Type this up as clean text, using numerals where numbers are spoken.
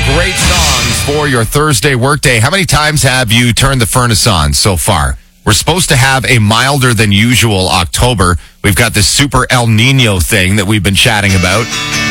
Great songs for your Thursday workday. How many times have you turned the furnace on so far? We're supposed to have a milder than usual October. We've got this super El Nino thing that we've been chatting about.